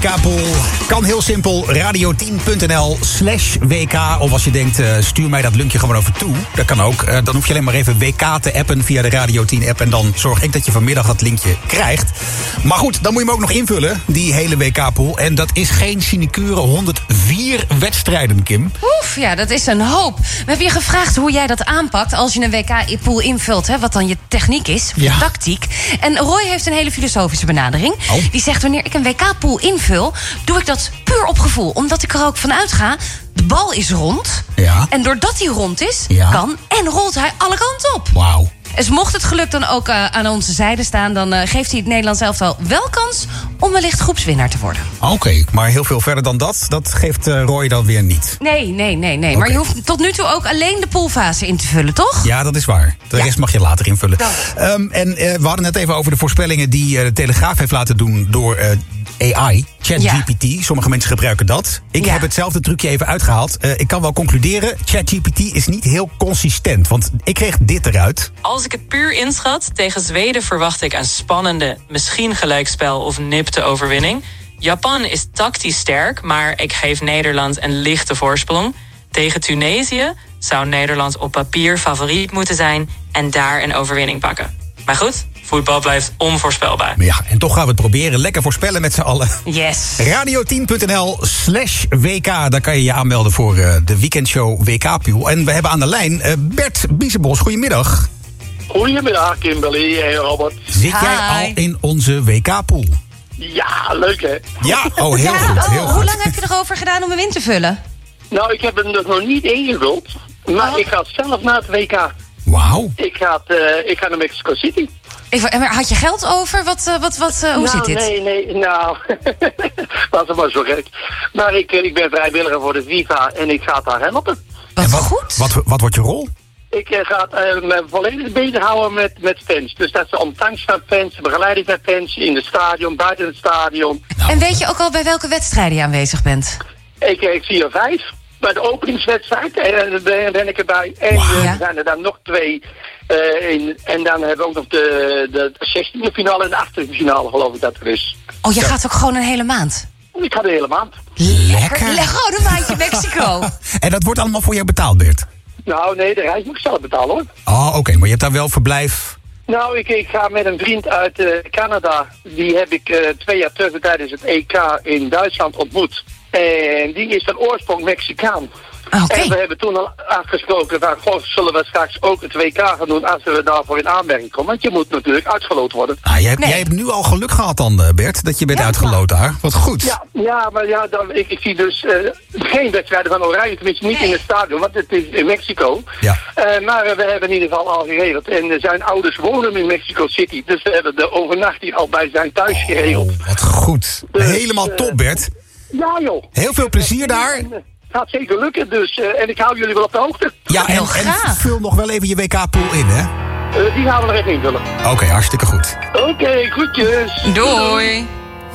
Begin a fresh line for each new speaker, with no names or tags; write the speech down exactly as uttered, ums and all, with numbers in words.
W K-pool kan heel simpel. radio tien punt n l slash W K. Of als je denkt, uh, stuur mij dat linkje gewoon over toe. Dat kan ook. Uh, dan hoef je alleen maar even W K te appen via de Radio tien app. En dan zorg ik dat je vanmiddag dat linkje krijgt. Maar goed, dan moet je hem ook nog invullen, die hele W K-pool. En dat is geen sinecure honderdvier wedstrijden, Kim.
Oef, ja, dat is een hoop. We hebben je gevraagd hoe jij dat aanpakt als je een W K-pool invult. Hè, wat dan je techniek is,
Ja.
tactiek. En Roy heeft een hele filosofische benadering.
Oh.
Die zegt, wanneer ik een W K-pool invul, doe ik dat puur op gevoel. Omdat ik er ook van uitga, de bal is rond.
Ja.
En doordat hij rond is,
Ja.
kan en rolt hij alle kanten op.
Wauw.
Dus mocht het geluk dan ook uh, aan onze zijde staan, dan uh, geeft hij het Nederlands elftal wel kans om wellicht groepswinnaar te worden.
Oké, okay, maar heel veel verder dan dat, dat geeft uh, Roy dan weer niet.
Nee, nee, nee, nee.
Okay.
Maar je hoeft tot nu toe ook alleen de poolfase in te vullen, toch?
Ja, dat is waar. De
Ja.
rest mag je later invullen.
Dan.
Um, en uh, we hadden net even over de voorspellingen die uh, de Telegraaf heeft laten doen door uh, A I, ChatGPT. Ja. Sommige mensen gebruiken dat. Ik
Ja.
heb hetzelfde trucje even uitgehaald. Uh, ik kan wel concluderen, ChatGPT is niet heel consistent. Want ik kreeg dit eruit.
Als ik het puur inschat, tegen Zweden verwacht ik een spannende, misschien gelijkspel of nipte overwinning. Japan is tactisch sterk, maar ik geef Nederland een lichte voorsprong. Tegen Tunesië zou Nederland op papier favoriet moeten zijn en daar een overwinning pakken. Maar goed, voetbal blijft onvoorspelbaar.
Ja, en toch gaan we het proberen. Lekker voorspellen met z'n allen.
Yes.
radio tien punt n l slash W K. Daar kan je je aanmelden voor uh, de weekendshow W K-pool. En we hebben aan de lijn uh, Bert Biezenbos. Goedemiddag.
Goedemiddag, Kimberly en Robert.
Zit
Hi.
jij al in onze W K-pool?
Ja, leuk hè?
Ja, oh heel
Ja,
goed.
oh,
Heel
hoe
goed.
lang heb je erover gedaan om hem in te vullen?
Nou, ik heb hem dus nog niet ingevuld, maar
Oh.
ik ga zelf naar het W K.
Wauw.
Ik ga, uh, ik ga naar Mexico City.
Ik, maar had je geld over? Wat, uh, wat, wat, uh, hoe
nou,
zit dit?
Nee, nee, nou, dat is maar zo gek. Maar ik, uh, ik ben vrijwilliger voor de FIFA en ik ga daar helpen.
Wat,
En wat,
goed.
Wat, wat wordt je rol?
Ik uh, ga uh, me volledig bezighouden met, met fans. Dus dat is ontvangst van fans, begeleiding van fans in het stadion, buiten het stadion.
En weet je ook al bij welke wedstrijden je aanwezig bent?
Ik, ik zie er vijf. Bij de openingswedstrijd en uh, ben, ben ik erbij. En
Wow.
uh,
Ja.
er zijn er dan nog twee. Uh, in, en dan hebben we ook nog de, de, de zestiende finale en de achttiende finale, geloof ik dat er is.
Oh, je
Zo.
gaat ook gewoon een hele maand?
Ik ga de hele maand.
Lekker.
Leg gewoon een maandje Mexico.
En dat wordt allemaal voor jou betaald, Bert?
Nou, nee, de reis moet ik zelf betalen hoor.
Oh, oké. Okay, maar je hebt daar wel verblijf.
Nou, ik, ik ga met een vriend uit uh, Canada. Die heb ik uh, twee jaar terug tijdens het E K in Duitsland ontmoet. En die is van oorsprong Mexicaan.
Oké.
En we hebben toen al afgesproken van, goh, zullen we straks ook het W K gaan doen als we daarvoor in aanmerking komen. Want je moet natuurlijk uitgeloot worden.
Ah, jij, hebt,
Nee.
jij hebt nu al geluk gehad dan, uh, Bert, dat je bent
Ja,
uitgeloot daar. Wat goed.
Ja, ja, maar ja, dan, ik, ik zie dus uh, geen wedstrijden van Oranje, tenminste niet
Nee.
in het stadion, want het is in Mexico.
Ja.
Uh, maar uh, we hebben in ieder geval al geregeld. En uh, zijn ouders wonen in Mexico City, dus we hebben de overnachting al bij zijn thuis geregeld.
Oh, wat goed.
Dus,
Helemaal
uh,
top, Bert.
Ja joh.
Heel veel plezier daar.
En, uh, gaat zeker lukken, dus, uh, en ik hou jullie wel op de hoogte.
Ja, en,
Heel
en
graag.
vul nog wel even je W K-pool in, hè?
Uh, die gaan we nog even invullen.
Oké, okay, hartstikke goed.
Oké, okay, groetjes.
Doei.